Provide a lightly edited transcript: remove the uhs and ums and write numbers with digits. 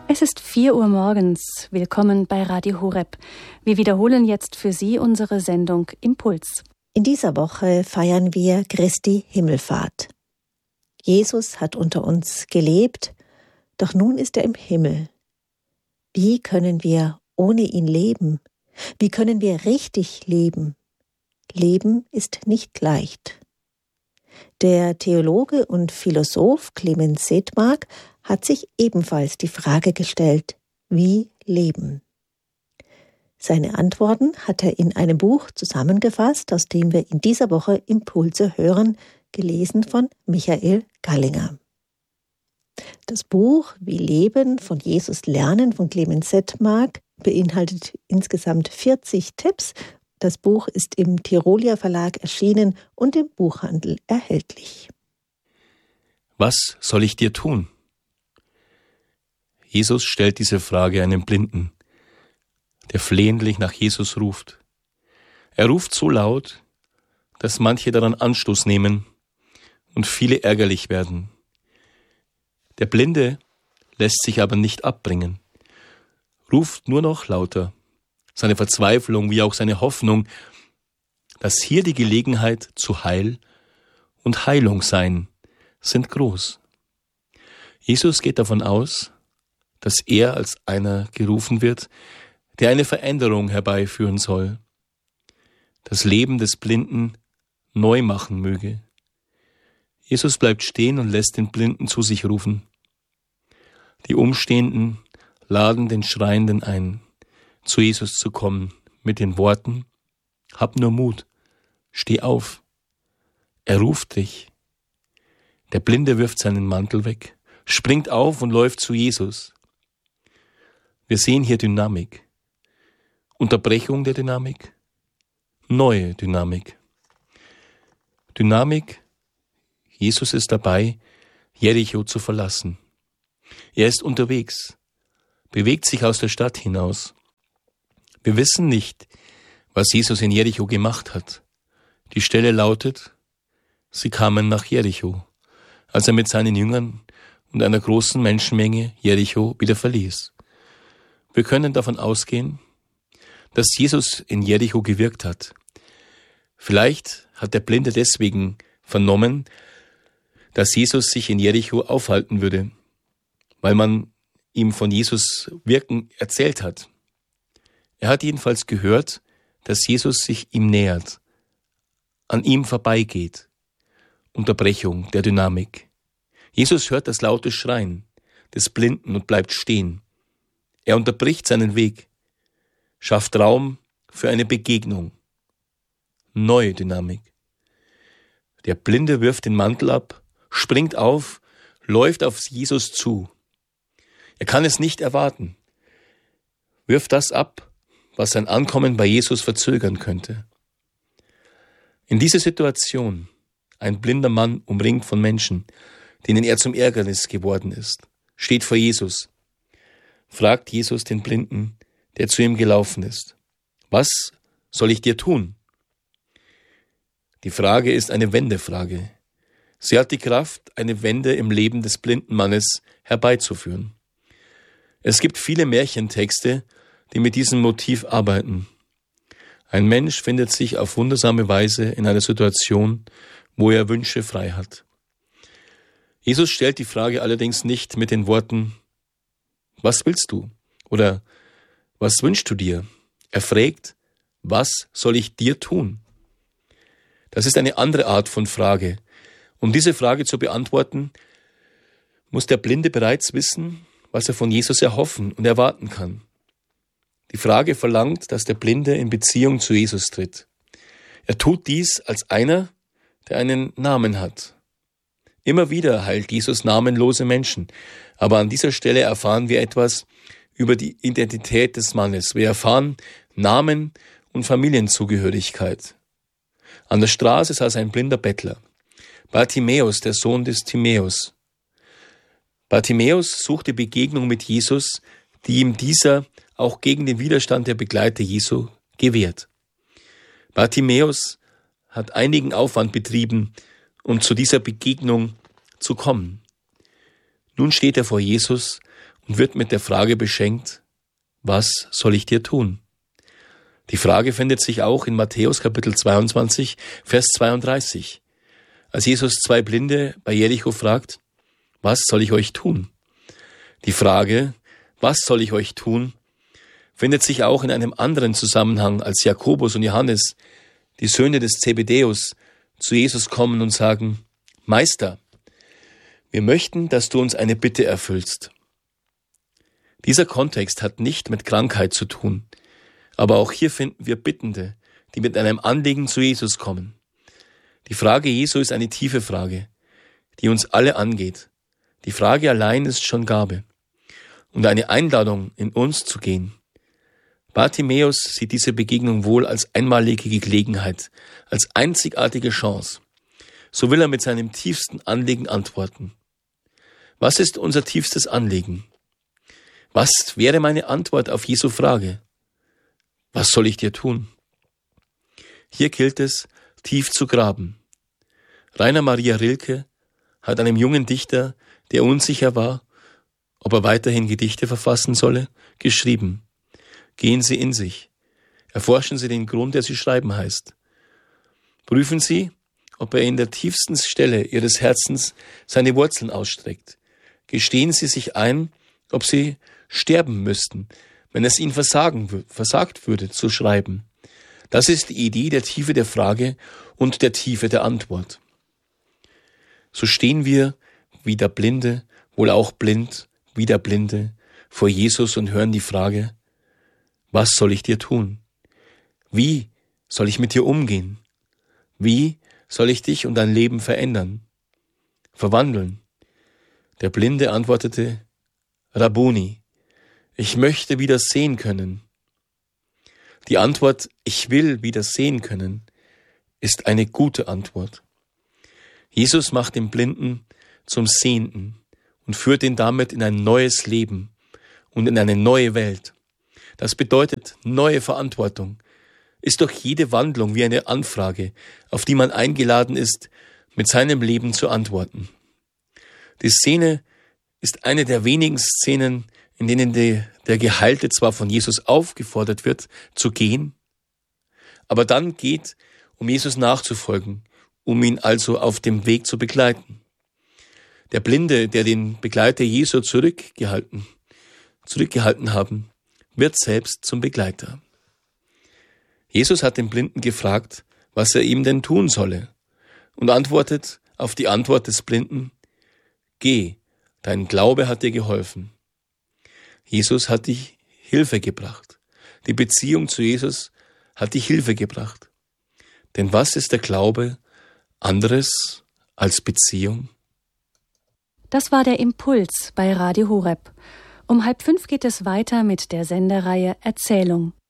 Es ist 4 Uhr morgens. Willkommen bei Radio Horeb. Wir wiederholen jetzt für Sie unsere Sendung Impuls. In dieser Woche feiern wir Christi Himmelfahrt. Jesus hat unter uns gelebt, doch nun ist er im Himmel. Wie können wir ohne ihn leben? Wie können wir richtig leben? Leben ist nicht leicht. Der Theologe und Philosoph Clemens Sedmak hat sich ebenfalls die Frage gestellt, wie leben? Seine Antworten hat er in einem Buch zusammengefasst, aus dem wir in dieser Woche Impulse hören, gelesen von Michael Gallinger. Das Buch Wie Leben von Jesus lernen von Clemens Sedmak beinhaltet insgesamt 40 Tipps. Das Buch ist im Tirolia Verlag erschienen und im Buchhandel erhältlich. Was soll ich dir tun? Jesus stellt diese Frage einem Blinden, der flehentlich nach Jesus ruft. Er ruft so laut, dass manche daran Anstoß nehmen und viele ärgerlich werden. Der Blinde lässt sich aber nicht abbringen, ruft nur noch lauter. Seine Verzweiflung wie auch seine Hoffnung, dass hier die Gelegenheit zu Heil und Heilung sein, sind groß. Jesus geht davon aus, dass er als einer gerufen wird, der eine Veränderung herbeiführen soll, das Leben des Blinden neu machen möge. Jesus bleibt stehen und lässt den Blinden zu sich rufen. Die Umstehenden laden den Schreienden ein, zu Jesus zu kommen, mit den Worten: Hab nur Mut, steh auf. Er ruft dich. Der Blinde wirft seinen Mantel weg, springt auf und läuft zu Jesus. Wir sehen hier Dynamik. Unterbrechung der Dynamik, neue Dynamik. Dynamik, Jesus ist dabei, Jericho zu verlassen. Er ist unterwegs, bewegt sich aus der Stadt hinaus. Wir wissen nicht, was Jesus in Jericho gemacht hat. Die Stelle lautet: Sie kamen nach Jericho, als er mit seinen Jüngern und einer großen Menschenmenge Jericho wieder verließ. Wir können davon ausgehen, dass Jesus in Jericho gewirkt hat. Vielleicht hat der Blinde deswegen vernommen, dass Jesus sich in Jericho aufhalten würde, weil man ihm von Jesus Wirken erzählt hat. Er hat jedenfalls gehört, dass Jesus sich ihm nähert, an ihm vorbeigeht. Unterbrechung der Dynamik. Jesus hört das laute Schreien des Blinden und bleibt stehen. Er unterbricht seinen Weg, schafft Raum für eine Begegnung. Neue Dynamik. Der Blinde wirft den Mantel ab, springt auf, läuft auf Jesus zu. Er kann es nicht erwarten. Wirft das ab, was sein Ankommen bei Jesus verzögern könnte. In dieser Situation, ein blinder Mann umringt von Menschen, denen er zum Ärgernis geworden ist, steht vor Jesus, fragt Jesus den Blinden, der zu ihm gelaufen ist: Was soll ich dir tun? Die Frage ist eine Wendefrage. Sie hat die Kraft, eine Wende im Leben des blinden Mannes herbeizuführen. Es gibt viele Märchentexte, die mit diesem Motiv arbeiten. Ein Mensch findet sich auf wundersame Weise in einer Situation, wo er Wünsche frei hat. Jesus stellt die Frage allerdings nicht mit den Worten: Was willst du? Oder was wünschst du dir? Er fragt: Was soll ich dir tun? Das ist eine andere Art von Frage. Um diese Frage zu beantworten, muss der Blinde bereits wissen, was er von Jesus erhoffen und erwarten kann. Die Frage verlangt, dass der Blinde in Beziehung zu Jesus tritt. Er tut dies als einer, der einen Namen hat. Immer wieder heilt Jesus namenlose Menschen, aber an dieser Stelle erfahren wir etwas über die Identität des Mannes. Wir erfahren Namen und Familienzugehörigkeit. An der Straße saß ein blinder Bettler, Bartimäus, der Sohn des Timäus. Bartimäus suchte Begegnung mit Jesus, die ihm dieser auch gegen den Widerstand der Begleiter Jesu gewährt. Bartimäus hat einigen Aufwand betrieben, um zu dieser Begegnung zu kommen. Nun steht er vor Jesus und wird mit der Frage beschenkt, was soll ich dir tun? Die Frage findet sich auch in Matthäus Kapitel 22, Vers 32. Als Jesus zwei Blinde bei Jericho fragt, was soll ich euch tun? Die Frage, was soll ich euch tun, findet sich auch in einem anderen Zusammenhang, als Jakobus und Johannes, die Söhne des Zebedäus, zu Jesus kommen und sagen, Meister, wir möchten, dass du uns eine Bitte erfüllst. Dieser Kontext hat nicht mit Krankheit zu tun, aber auch hier finden wir Bittende, die mit einem Anliegen zu Jesus kommen. Die Frage Jesu ist eine tiefe Frage, die uns alle angeht. Die Frage allein ist schon Gabe und eine Einladung, in uns zu gehen. Bartimäus sieht diese Begegnung wohl als einmalige Gelegenheit, als einzigartige Chance. So will er mit seinem tiefsten Anliegen antworten. Was ist unser tiefstes Anliegen? Was wäre meine Antwort auf Jesu Frage? Was soll ich dir tun? Hier gilt es, tief zu graben. Rainer Maria Rilke hat einem jungen Dichter, der unsicher war, ob er weiterhin Gedichte verfassen solle, geschrieben: Gehen Sie in sich, erforschen Sie den Grund, der Sie schreiben heißt. Prüfen Sie, ob er in der tiefsten Stelle Ihres Herzens seine Wurzeln ausstreckt. Gestehen Sie sich ein, ob Sie sterben müssten, wenn es Ihnen versagt würde, zu schreiben. Das ist die Idee der Tiefe der Frage und der Tiefe der Antwort. So stehen wir, wie der Blinde, wohl auch blind, wie der Blinde, vor Jesus und hören die Frage, was soll ich dir tun? Wie soll ich mit dir umgehen? Wie soll ich dich und dein Leben verändern, verwandeln? Der Blinde antwortete, Rabbuni, ich möchte wieder sehen können. Die Antwort, ich will wieder sehen können, ist eine gute Antwort. Jesus macht den Blinden zum Sehenden und führt ihn damit in ein neues Leben und in eine neue Welt. Das bedeutet neue Verantwortung, ist doch jede Wandlung wie eine Anfrage, auf die man eingeladen ist, mit seinem Leben zu antworten. Die Szene ist eine der wenigen Szenen, in denen der Geheilte zwar von Jesus aufgefordert wird, zu gehen, aber dann geht, um Jesus nachzufolgen, um ihn also auf dem Weg zu begleiten. Der Blinde, der den Begleiter Jesu zurückgehalten haben, wird selbst zum Begleiter. Jesus hat den Blinden gefragt, was er ihm denn tun solle, und antwortet auf die Antwort des Blinden, geh, dein Glaube hat dir geholfen. Jesus hat dich Hilfe gebracht. Die Beziehung zu Jesus hat dich Hilfe gebracht. Denn was ist der Glaube anderes als Beziehung? Das war der Impuls bei Radio Horeb. Um 4:30 geht es weiter mit der Sendereihe Erzählung.